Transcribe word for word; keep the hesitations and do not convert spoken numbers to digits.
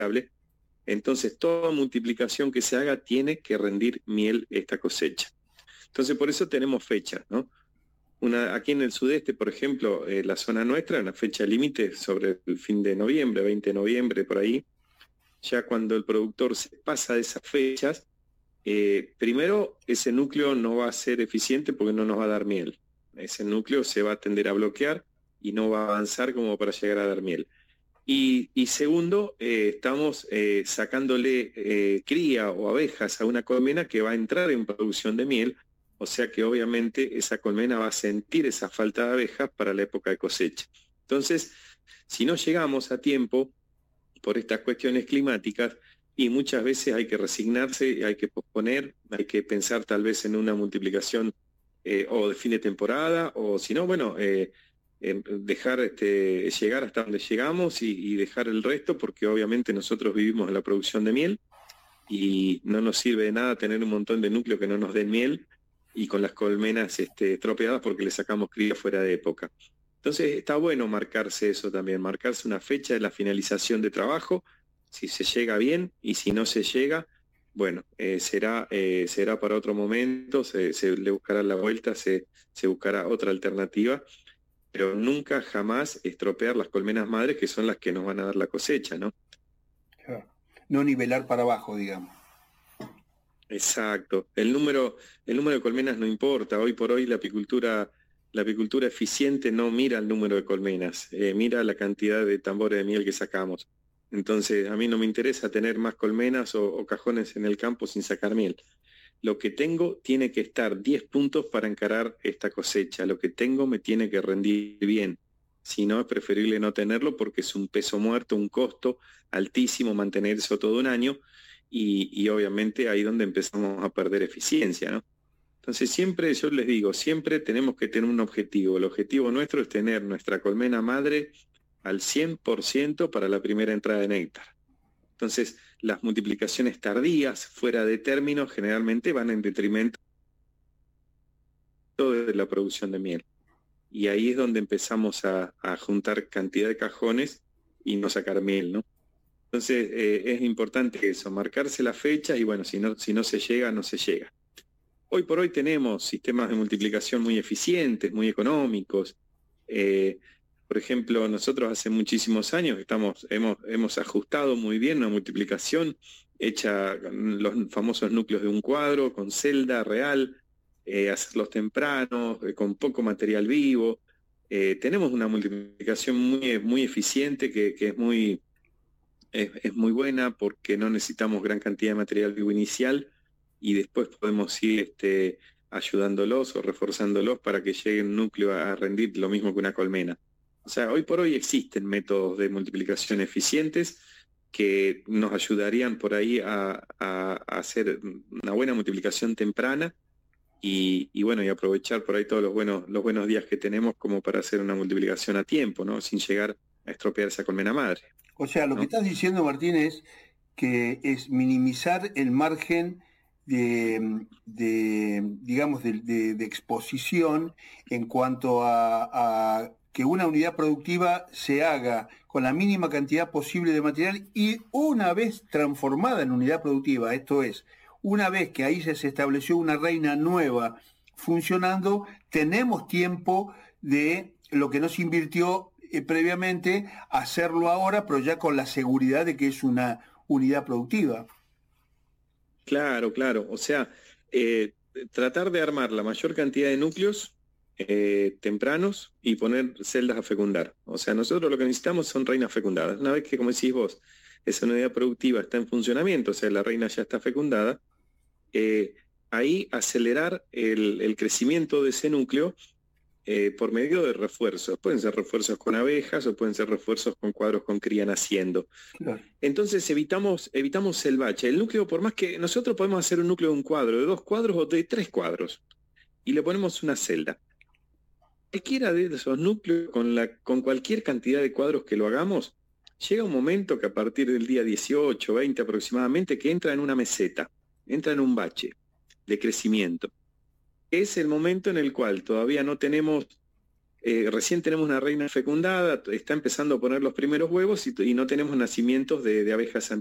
entonces toda multiplicación que se haga tiene que rendir miel esta cosecha. Entonces por eso tenemos fechas, ¿no? Una, aquí en el sudeste, por ejemplo, eh, la zona nuestra, la fecha límite sobre el fin de noviembre, veinte de noviembre, por ahí. Ya cuando el productor se pasa de esas fechas, eh, primero ese núcleo no va a ser eficiente porque no nos va a dar miel. Ese núcleo se va a tender a bloquear y no va a avanzar como para llegar a dar miel. Y, y segundo, eh, estamos eh, sacándole eh, cría o abejas a una colmena que va a entrar en producción de miel, o sea que obviamente esa colmena va a sentir esa falta de abejas para la época de cosecha. Entonces, si no llegamos a tiempo por estas cuestiones climáticas, y muchas veces hay que resignarse, hay que posponer, hay que pensar tal vez en una multiplicación eh, o de fin de temporada, o si no, bueno, eh, eh, dejar este, llegar hasta donde llegamos y, y dejar el resto, porque obviamente nosotros vivimos en la producción de miel y no nos sirve de nada tener un montón de núcleos que no nos den miel y con las colmenas este, estropeadas porque le sacamos cría fuera de época. Entonces está bueno marcarse eso también, marcarse una fecha de la finalización de trabajo, si se llega bien, y si no se llega, bueno, eh, será, eh, será para otro momento, se, se le buscará la vuelta, se, se buscará otra alternativa, pero nunca jamás estropear las colmenas madres que son las que nos van a dar la cosecha, ¿no? No nivelar para abajo, digamos. Exacto. El número, el número de colmenas no importa. Hoy por hoy la apicultura, la apicultura eficiente no mira el número de colmenas, eh, mira la cantidad de tambores de miel que sacamos. Entonces, a mí no me interesa tener más colmenas o, o cajones en el campo sin sacar miel. Lo que tengo tiene que estar diez puntos para encarar esta cosecha. Lo que tengo me tiene que rendir bien. Si no, es preferible no tenerlo porque es un peso muerto, un costo altísimo mantener eso todo un año. Y, y obviamente ahí es donde empezamos a perder eficiencia, ¿no? Entonces siempre, yo les digo, siempre tenemos que tener un objetivo. El objetivo nuestro es tener nuestra colmena madre al cien por ciento para la primera entrada de néctar. Entonces las multiplicaciones tardías, fuera de término, generalmente van en detrimento de la producción de miel. Y ahí es donde empezamos a, a juntar cantidad de cajones y no sacar miel, ¿no? Entonces eh, es importante eso, marcarse la fecha y bueno, si no, si no se llega, no se llega. Hoy por hoy tenemos sistemas de multiplicación muy eficientes, muy económicos. Eh, por ejemplo, nosotros hace muchísimos años estamos, hemos, hemos ajustado muy bien una multiplicación hecha con los famosos núcleos de un cuadro, con celda real, eh, hacerlos tempranos, eh, con poco material vivo. Eh, tenemos una multiplicación muy, muy eficiente que, que es muy... Es, es muy buena porque no necesitamos gran cantidad de material vivo inicial y después podemos ir este, ayudándolos o reforzándolos para que llegue un núcleo a rendir lo mismo que una colmena. O sea, hoy por hoy existen métodos de multiplicación eficientes que nos ayudarían por ahí a, a, a hacer una buena multiplicación temprana y, y bueno, y aprovechar por ahí todos los buenos, los buenos días que tenemos como para hacer una multiplicación a tiempo, ¿no? Sin llegar a estropear esa colmena madre. O sea, lo ¿no? que estás diciendo, Martín, es que es minimizar el margen de, de digamos, de, de, de exposición en cuanto a, a que una unidad productiva se haga con la mínima cantidad posible de material y una vez transformada en unidad productiva, esto es, una vez que ahí se estableció una reina nueva funcionando, tenemos tiempo de lo que no se invirtió Eh, previamente, hacerlo ahora, pero ya con la seguridad de que es una unidad productiva. Claro, claro. O sea, eh, tratar de armar la mayor cantidad de núcleos eh, tempranos y poner celdas a fecundar. O sea, nosotros lo que necesitamos son reinas fecundadas. Una vez que, como decís vos, esa unidad productiva está en funcionamiento, o sea, la reina ya está fecundada, eh, ahí acelerar el, el crecimiento de ese núcleo Eh, por medio de refuerzos. Pueden ser refuerzos con abejas o pueden ser refuerzos con cuadros con cría naciendo. Claro. Entonces evitamos, evitamos el bache. El núcleo, por más que nosotros podemos hacer un núcleo de un cuadro, de dos cuadros o de tres cuadros, y le ponemos una celda. Cualquiera de esos núcleos, con, la, con cualquier cantidad de cuadros que lo hagamos, llega un momento que a partir del día dieciocho, veinte aproximadamente, que entra en una meseta, entra en un bache de crecimiento. Es el momento en el cual todavía no tenemos eh, recién tenemos una reina fecundada, está empezando a poner los primeros huevos y, y no tenemos nacimientos de, de abejas